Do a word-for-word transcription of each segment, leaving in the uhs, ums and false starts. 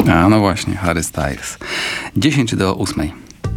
A no właśnie, Harry Styles. dziesięć do ósmej.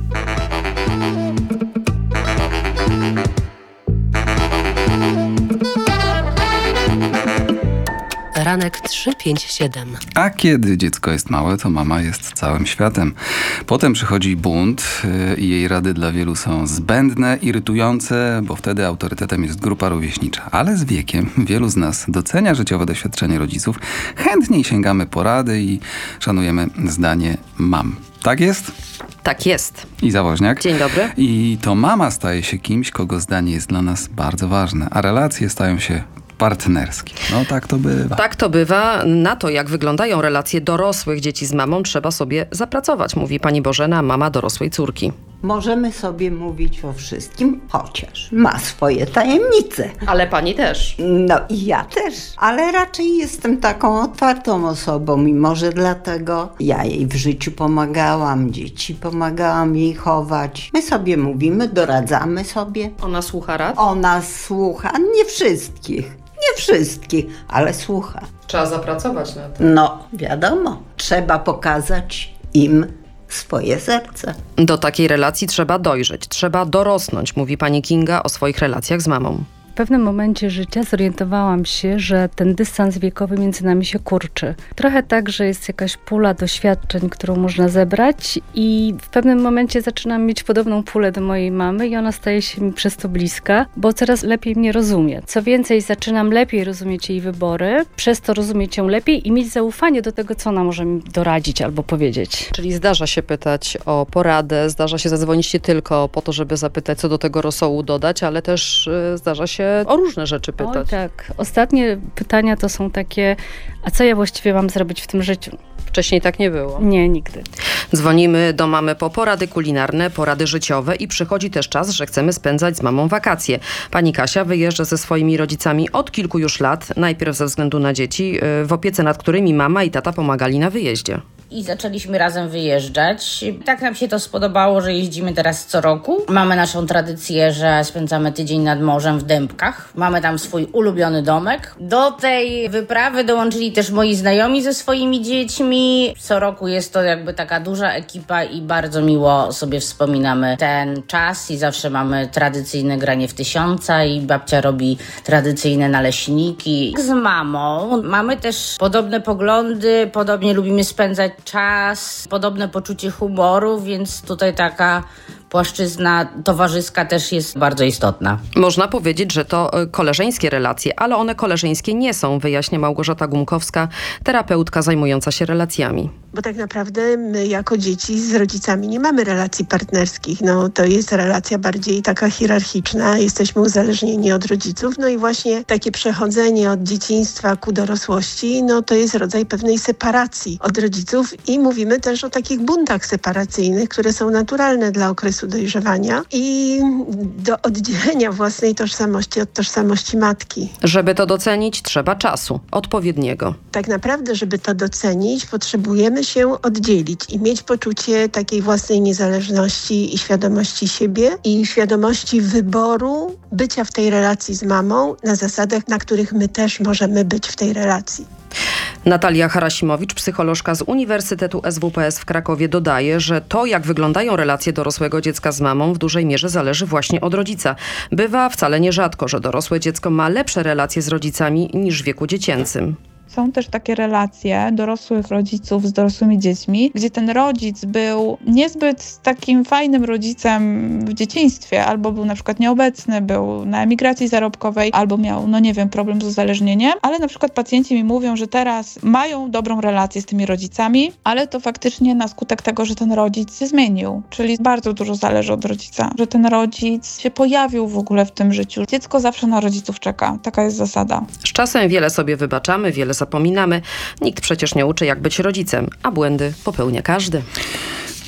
Ranek trzy pięć siedem. A kiedy dziecko jest małe, to mama jest całym światem. Potem przychodzi bunt i jej rady dla wielu są zbędne, irytujące, bo wtedy autorytetem jest grupa rówieśnicza. Ale z wiekiem wielu z nas docenia życiowe doświadczenie rodziców, chętniej sięgamy po rady i szanujemy zdanie mam. Tak jest? Tak jest. Iza Woźniak. Dzień dobry. I to mama staje się kimś, kogo zdanie jest dla nas bardzo ważne, a relacje stają się partnerskie. No tak to bywa. Tak to bywa. Na to, jak wyglądają relacje dorosłych dzieci z mamą, trzeba sobie zapracować, mówi pani Bożena, mama dorosłej córki. Możemy sobie mówić o wszystkim, chociaż ma swoje tajemnice. Ale pani też. No i ja też, ale raczej jestem taką otwartą osobą i może dlatego ja jej w życiu pomagałam, dzieci pomagałam jej chować. My sobie mówimy, doradzamy sobie. Ona słucha rad? Ona słucha, nie wszystkich. Nie wszystkich, ale słucha. Trzeba zapracować na tym. No, wiadomo, trzeba pokazać im swoje serce. Do takiej relacji trzeba dojrzeć, trzeba dorosnąć, mówi pani Kinga o swoich relacjach z mamą. W pewnym momencie życia zorientowałam się, że ten dystans wiekowy między nami się kurczy. Trochę tak, że jest jakaś pula doświadczeń, którą można zebrać i w pewnym momencie zaczynam mieć podobną pulę do mojej mamy i ona staje się mi przez to bliska, bo coraz lepiej mnie rozumie. Co więcej, zaczynam lepiej rozumieć jej wybory, przez to rozumieć ją lepiej i mieć zaufanie do tego, co ona może mi doradzić albo powiedzieć. Czyli zdarza się pytać o poradę, zdarza się zadzwonić nie tylko po to, żeby zapytać, co do tego rosołu dodać, ale też y, zdarza się o różne rzeczy pytać. Oj, tak. Ostatnie pytania to są takie, a co ja właściwie mam zrobić w tym życiu? Wcześniej tak nie było. Nie, nigdy. Dzwonimy do mamy po porady kulinarne, porady życiowe i przychodzi też czas, że chcemy spędzać z mamą wakacje. Pani Kasia wyjeżdża ze swoimi rodzicami od kilku już lat, najpierw ze względu na dzieci, w opiece nad którymi mama i tata pomagali na wyjeździe. I zaczęliśmy razem wyjeżdżać. Tak nam się to spodobało, że jeździmy teraz co roku. Mamy naszą tradycję, że spędzamy tydzień nad morzem w Dębkach. Mamy tam swój ulubiony domek. Do tej wyprawy dołączyli też moi znajomi ze swoimi dziećmi. Co roku jest to jakby taka duża ekipa i bardzo miło sobie wspominamy ten czas i zawsze mamy tradycyjne granie w tysiąca i babcia robi tradycyjne naleśniki. Z mamą mamy też podobne poglądy, podobnie lubimy spędzać czas, podobne poczucie humoru, więc tutaj taka płaszczyzna towarzyska też jest bardzo istotna. Można powiedzieć, że to koleżeńskie relacje, ale one koleżeńskie nie są, wyjaśnia Małgorzata Gumkowska, terapeutka zajmująca się relacjami. Bo tak naprawdę my jako dzieci z rodzicami nie mamy relacji partnerskich. No, to jest relacja bardziej taka hierarchiczna. Jesteśmy uzależnieni od rodziców. No i właśnie takie przechodzenie od dzieciństwa ku dorosłości, no to jest rodzaj pewnej separacji od rodziców i mówimy też o takich buntach separacyjnych, które są naturalne dla okresu dojrzewania i do oddzielenia własnej tożsamości od tożsamości matki. Żeby to docenić, trzeba czasu odpowiedniego. Tak naprawdę, żeby to docenić, potrzebujemy się oddzielić i mieć poczucie takiej własnej niezależności i świadomości siebie i świadomości wyboru bycia w tej relacji z mamą na zasadach, na których my też możemy być w tej relacji. Natalia Harasimowicz, psycholożka z Uniwersytetu S W P S w Krakowie, dodaje, że to, jak wyglądają relacje dorosłego dziecka z mamą, w dużej mierze zależy właśnie od rodzica. Bywa wcale nierzadko, że dorosłe dziecko ma lepsze relacje z rodzicami niż w wieku dziecięcym. Są też takie relacje dorosłych rodziców z dorosłymi dziećmi, gdzie ten rodzic był niezbyt takim fajnym rodzicem w dzieciństwie, albo był na przykład nieobecny, był na emigracji zarobkowej, albo miał, no nie wiem, problem z uzależnieniem, ale na przykład pacjenci mi mówią, że teraz mają dobrą relację z tymi rodzicami, ale to faktycznie na skutek tego, że ten rodzic się zmienił, czyli bardzo dużo zależy od rodzica, że ten rodzic się pojawił w ogóle w tym życiu. Dziecko zawsze na rodziców czeka, taka jest zasada. Z czasem wiele sobie wybaczamy, wiele zapominamy. Nikt przecież nie uczy, jak być rodzicem, a błędy popełnia każdy.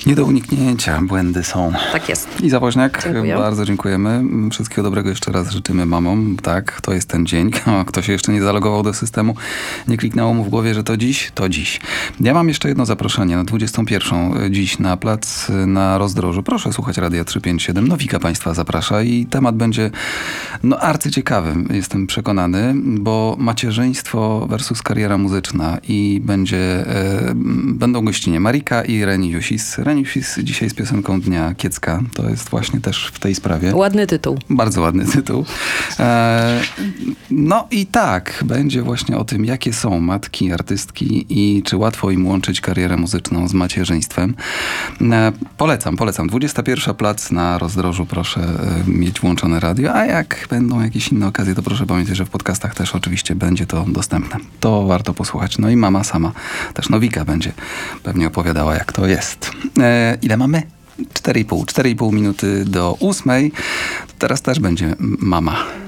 Nie do uniknięcia, błędy są. Tak jest. Iza Woźniak, Dziękuję. bardzo dziękujemy. Wszystkiego dobrego jeszcze raz życzymy mamom. Tak, to jest ten dzień. Kto się jeszcze nie zalogował do systemu, nie kliknęło mu w głowie, że to dziś, to dziś. Ja mam jeszcze jedno zaproszenie na dwudziestą pierwszą dziś na plac na Rozdrożu. Proszę słuchać Radia trzysta pięćdziesiąt siedem. Nowika Państwa zaprasza i temat będzie no arcyciekawy, jestem przekonany, bo macierzyństwo versus kariera muzyczna i będzie, e, będą gościnie Marika i Reni Jusis. Reni Jusis dzisiaj z piosenką Dnia Kiecka. To jest właśnie też w tej sprawie. Ładny tytuł. Bardzo ładny tytuł. E, no i tak, będzie właśnie o tym, jakie są matki, artystki i czy łatwo im łączyć karierę muzyczną z macierzyństwem. E, polecam, polecam. dwudziesta pierwsza plac na Rozdrożu. Proszę e, mieć włączone radio, a jak będą jakieś inne okazje, to proszę pamiętać, że w podcastach też oczywiście będzie to dostępne. To warto posłuchać. No i mama sama, też Nowika będzie pewnie opowiadała, jak to jest. E, ile mamy? cztery i pół. cztery i pół minuty do ósmej. Teraz też będzie mama.